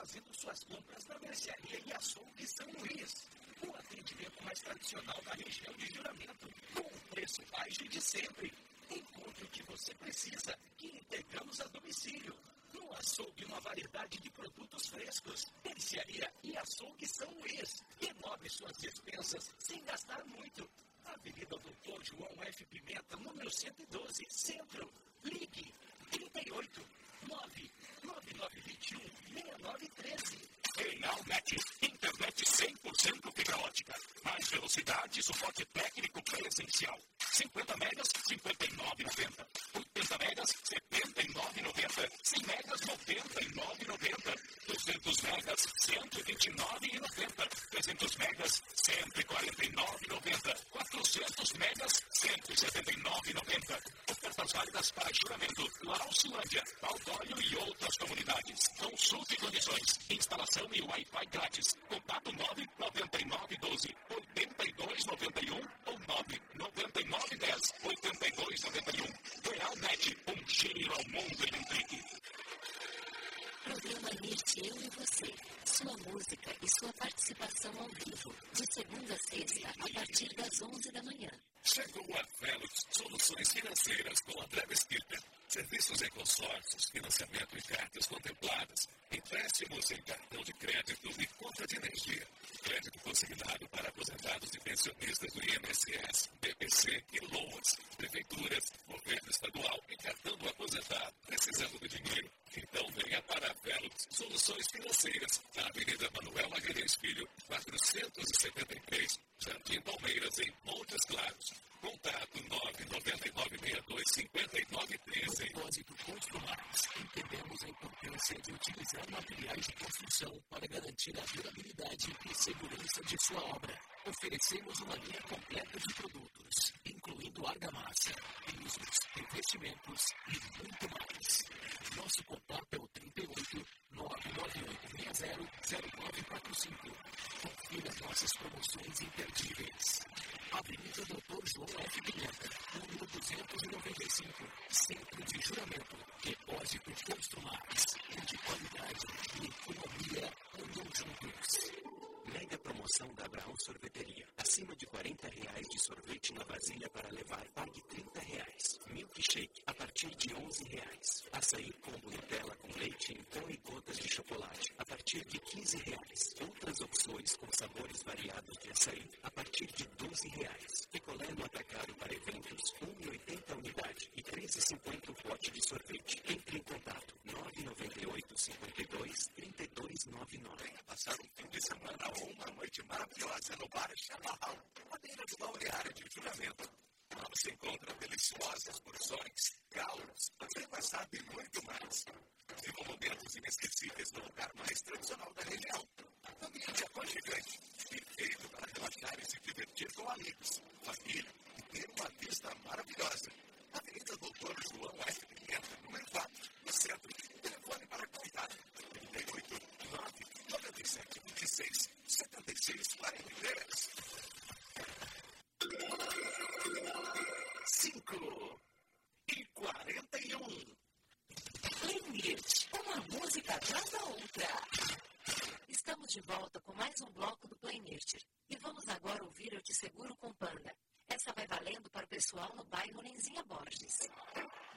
fazendo suas compras na mercearia e açougue São Luís. O atendimento mais tradicional da região de Juramento, com o preço baixo de sempre. Encontre o que você precisa, que entregamos a domicílio. No açougue, uma variedade de produtos frescos. Mercearia e açougue São Luís. Renove suas despensas sem gastar muito. Avenida Doutor João F. Pimenta, número 112, Centro. Ligue 38 99921 6913. Realnet, internet 100% fibra ótica. Mais velocidade e suporte técnico presencial. 50 megas, R$ 59,90. 80 megas, R$ 79,90. 100 megas, R$ 99,90. 200 megas, R$ 129,90. 300 megas, R$ 149,90. 400 megas, R$ 179,90. Ofertas válidas para Juramento, Lausilândia, Baldóio e outras comunidades. Consulte condições. Instalação e Wi-Fi grátis. Contato 99912 8291 ou 99910 8291. Realnet, giro ao mundo elétrico. Programa Mirte Eu e Você. Sua música e sua participação ao vivo. De segunda a sexta, a partir das 11 da manhã. Chegou a Velux Soluções Financeiras com André Mesquita. Serviços em consórcios, financiamento em cartas contempladas, empréstimos em cartão de crédito e conta de energia. Crédito consignado para aposentados e pensionistas do INSS, BPC e LOAS. Prefeituras, governo estadual e cartão do aposentado. Precisando de dinheiro? Então venha para a Velux Soluções Financeiras, na Avenida Manuel Magalhães Filho, 473, Jardim Palmeiras, em Montes Claros. Contato 99962-5913. Depósito Construmax. Entendemos a importância de utilizar materiais de construção para garantir a durabilidade e segurança de sua obra. Oferecemos uma linha completa de produtos, incluindo argamassa, pisos, revestimentos e muito mais. Nosso contato é o 38 998600945. Confira nossas promoções imperdíveis. Avenida Doutor João F. Pimenta, número 295, Centro de Juramento. Depósito Construmax, onde qualidade e economia andam juntos. Mega promoção da Abraão Sorveteria. Acima de R$40 de sorvete na vasilha para levar, pague R$30. Milkshake a partir de R$11. Açaí combo Nutella com leite em pó e gotas de chocolate a partir de R$15. Outras opções com sabores variados de açaí a partir de R$12. Picolé no atacado para eventos, 1,80 unidade e R$13,50 o pote de sorvete. Entre em contato 998-52-3299. Venha passar um fim de semana ou uma noite maravilhosa no Bar Chamarral, madeira do balneário de Juramento. Lá você encontra deliciosas porções, galos, também passado e muito mais. Vivam momentos inesquecíveis no lugar mais tradicional da região. Ambiente aconchegante, perfeito para relaxar e se divertir com amigos, família e ter uma vista maravilhosa. Avenida Doutor João F. Pimenta, número 4, no centro. Telefone para contato 38 997 26 76 43. 5:41. Playlist, uma música atrás da outra. Estamos de volta com mais um bloco do Play Nurture. E vamos agora ouvir Eu Te Seguro com Panda. Essa vai valendo para o pessoal no bairro Nenzinha Borges.